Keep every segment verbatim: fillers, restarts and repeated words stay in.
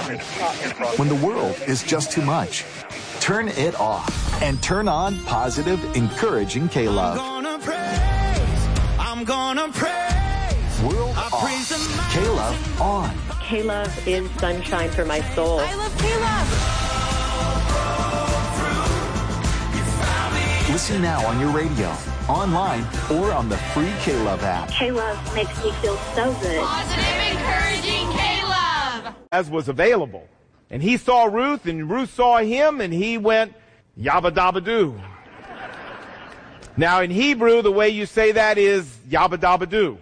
When the world is just too much, turn it off and turn on positive, encouraging K-Love. I'm gonna praise, I'm gonna praise. World I off, K-Love on. K-Love is sunshine for my soul. I love K-Love. Listen now on your radio, online, or on the free K-Love app. K-Love makes me feel so good. Positive, encouraging K-Love. As was available. And he saw Ruth, and Ruth saw him, and he went, yabba dabba doo. Now in Hebrew, the way you say that is yabba dabba doo.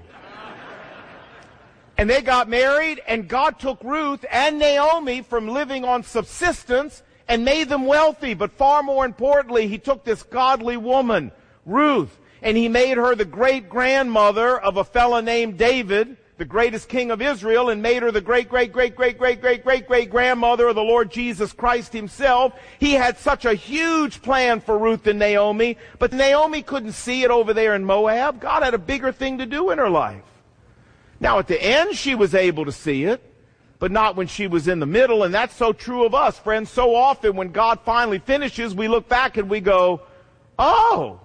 And they got married, and God took Ruth and Naomi from living on subsistence and made them wealthy. But far more importantly, he took this godly woman, Ruth, and he made her the great-grandmother of a fella named David, the greatest king of Israel, and made her the great, great, great, great, great, great, great, great grandmother of the Lord Jesus Christ himself. He had such a huge plan for Ruth and Naomi, but Naomi couldn't see it over there in Moab. God had a bigger thing to do in her life. Now, at the end, she was able to see it, but not when she was in the middle, and that's so true of us, friends. So often when God finally finishes, we look back and we go, oh,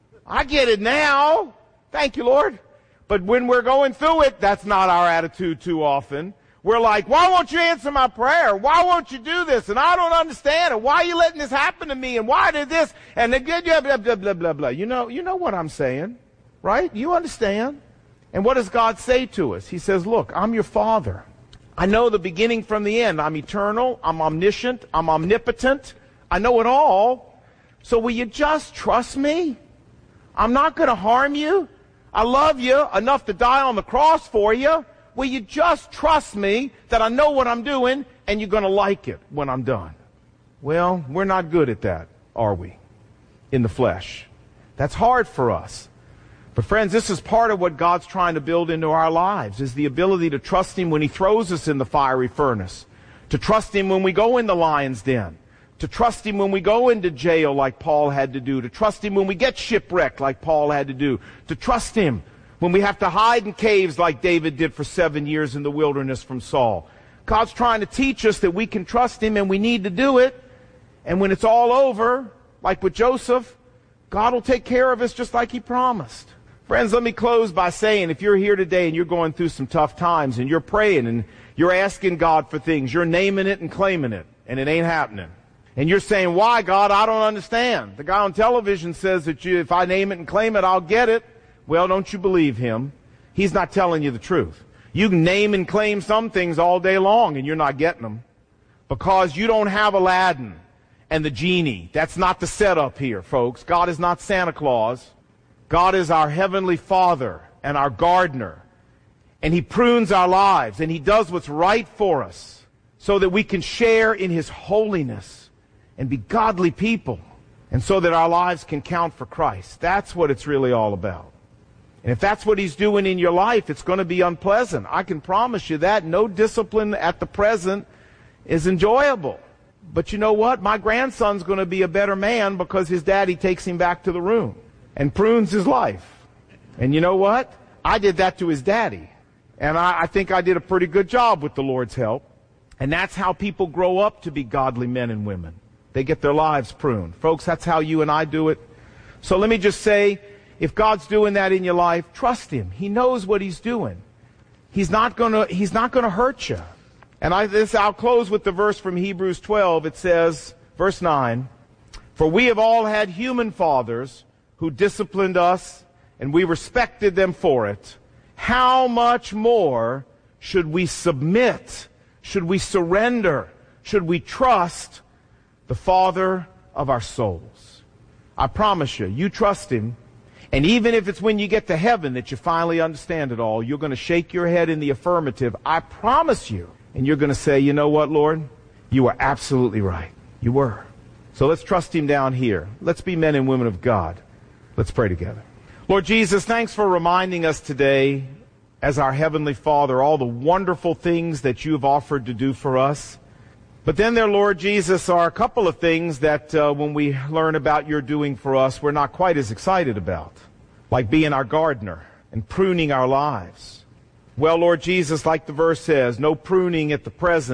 I get it now. Thank you, Lord. But when we're going through it, that's not our attitude too often. We're like, why won't you answer my prayer? Why won't you do this? And I don't understand it. Why are you letting this happen to me? And why did this? And the blah, blah, blah, blah, blah, blah. You know, you know what I'm saying, right? You understand. And what does God say to us? He says, look, I'm your Father. I know the beginning from the end. I'm eternal. I'm omniscient. I'm omnipotent. I know it all. So will you just trust me? I'm not going to harm you. I love you enough to die on the cross for you. Will you just trust me that I know what I'm doing and you're going to like it when I'm done? Well, we're not good at that, are we? In the flesh. That's hard for us. But friends, this is part of what God's trying to build into our lives, is the ability to trust him when he throws us in the fiery furnace, to trust him when we go in the lion's den, to trust him when we go into jail like Paul had to do, to trust him when we get shipwrecked like Paul had to do, to trust him when we have to hide in caves like David did for seven years in the wilderness from Saul. God's trying to teach us that we can trust him and we need to do it. And when it's all over, like with Joseph, God will take care of us just like he promised. Friends, let me close by saying, if you're here today and you're going through some tough times and you're praying and you're asking God for things, you're naming it and claiming it, and it ain't happening. And you're saying, why, God? I don't understand. The guy on television says that you, if I name it and claim it, I'll get it. Well, don't you believe him? He's not telling you the truth. You can name and claim some things all day long and you're not getting them because you don't have Aladdin and the genie. That's not the setup here, folks. God is not Santa Claus. God is our heavenly Father and our gardener. And he prunes our lives and he does what's right for us so that we can share in his holiness and be godly people, and so that our lives can count for Christ. That's what it's really all about. And if that's what he's doing in your life, it's going to be unpleasant. I can promise you that. No discipline at the present is enjoyable. But you know what? My grandson's going to be a better man because his daddy takes him back to the room and prunes his life. And you know what? I did that to his daddy. And I, I think I did a pretty good job with the Lord's help. And that's how people grow up to be godly men and women. They get their lives pruned. Folks, that's how you and I do it. So let me just say, if God's doing that in your life, trust him. He knows what he's doing. He's not gonna, he's not gonna hurt you. And I, this, I'll close with the verse from Hebrews twelve. It says, verse nine, for we have all had human fathers who disciplined us, and we respected them for it. How much more should we submit? Should we surrender? Should we trust the Father of our souls? I promise you, you trust him, and even if it's when you get to heaven that you finally understand it all, you're going to shake your head in the affirmative. I promise you. And you're going to say, you know what, Lord? You were absolutely right. You were. So let's trust him down here. Let's be men and women of God. Let's pray together. Lord Jesus, thanks for reminding us today, as our Heavenly Father, all the wonderful things that you have offered to do for us. But then there, Lord Jesus, are a couple of things that uh, when we learn about your doing for us, we're not quite as excited about, like being our gardener and pruning our lives. Well, Lord Jesus, like the verse says, no pruning at the present.